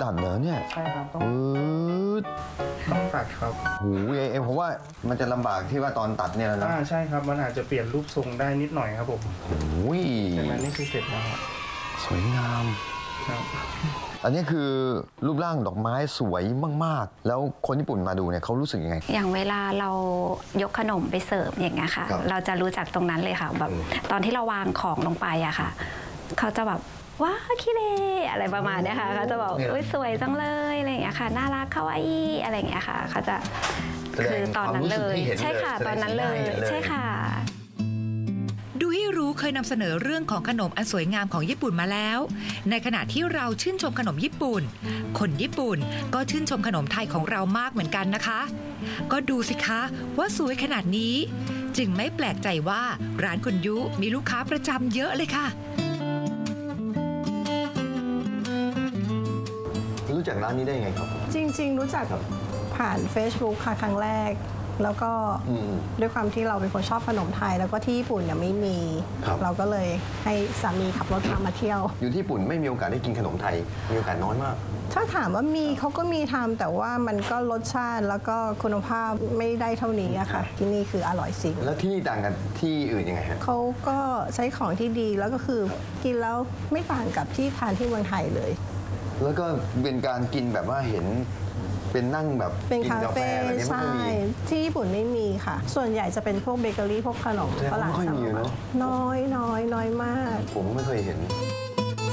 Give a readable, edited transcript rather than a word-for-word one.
ตัดเหรอเนี่ยใช่ครับต้องตัดครับโอ้ยผมว่ามันจะลำบากที่ว่าตอนตัดเนี่ยนะใช่ครับมันอาจจะเปลี่ยนรูปทรงได้นิดหน่อยครับผมโอ้ยแต่นั้นนี่คือเสร็จแล้วสวยงามครับอันนี้คือรูปร่างดอกไม้สวยมากๆแล้วคนญี่ปุ่นมาดูเนี่ยเขารู้สึกยังไงอย่างเวลาเรายกขนมไปเสิร์ฟอย่างเงี้ยค่ะเราจะรู้จักตรงนั้นเลยค่ะแบบตอนที่เราวางของลงไปอะค่ะเขาจะแบบว้าวคิเลอะไรประมาณนี้ค่ะเขาจะบอกอุ้ยสวยจังเลยอะไรอย่างเงี้ยค่ะน่ารักคาวาอิอะไรอย่างเงี้ยค่ะเขาจะคือตอนนั้นเลยใช่ค่ะตอนนั้นเลยใช่ค่ะดูให้รู้เคยนำเสนอเรื่องของขนมอันสวยงามของญี่ปุ่นมาแล้วในขณะที่เราชื่นชมขนมญี่ปุ่นคนญี่ปุ่นก็ชื่นชมขนมไทยของเรามากเหมือนกันนะคะก็ดูสิคะว่าสวยขนาดนี้จึงไม่แปลกใจว่าร้านคุณยุมีลูกค้าประจำเยอะเลยค่ะรู้จักร้านนี้ได้ยังไงครับจริงๆรู้จักผ่าน Facebook ค่ะครั้งแรกแล้วก็ด้วยความที่เราเป็นคนชอบขนมไทยแล้วก็ที่ญี่ปุ่นเนี่ยไม่มีเราก็เลยให้สามีขับรถพามาเที่ยวอยู่ที่ญี่ปุ่นไม่มีโอกาสได้กินขนมไทยมีโอกาสน้อยมากถ้าถามว่ามีเขาก็มีทำแต่ว่ามันก็รสชาติแล้วก็คุณภาพไม่ได้เท่านี้อะค่ะที่นี่คืออร่อยจริงแล้วที่นี่ต่างกันที่อื่นยังไงฮะเขาก็ใช้ของที่ดีแล้วก็คือกินแล้วไม่ต่างกับที่ทานที่เมืองไทยเลยแล้วก็เป็นการกินแบบว่าเห็นเป็นนั่งแบบเป็นคาเฟ่ใช่ที่ญี่ปุ่นไม่มีค่ะส่วนใหญ่จะเป็นพวกเบเกอรี่พวกขนมฝรั่งน้อยมากผมไม่เคยเห็น